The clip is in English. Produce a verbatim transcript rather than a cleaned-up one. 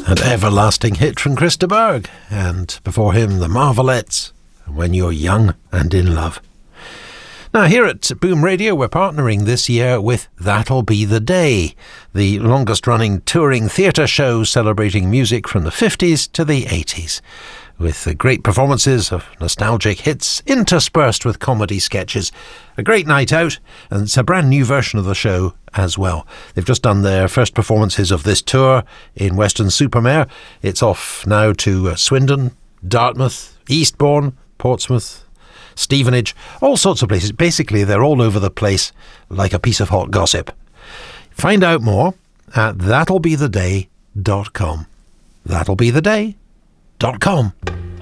An everlasting hit from Chris de Burgh, and before him the Marvelettes, When You're Young and in Love. Now here at Boom Radio we're partnering this year with That'll Be the Day, the longest running touring theatre show celebrating music from the fifties to the eighties, with the great performances of nostalgic hits interspersed with comedy sketches. A great night out, and it's a brand new version of the show as well. They've just done their first performances of this tour in Weston-super-Mare. It's off now to uh, Swindon, Dartmouth, Eastbourne, Portsmouth, Stevenage, all sorts of places. Basically, they're all over the place like a piece of hot gossip. Find out more at that'll be the day dot com. that'll be the day dot com.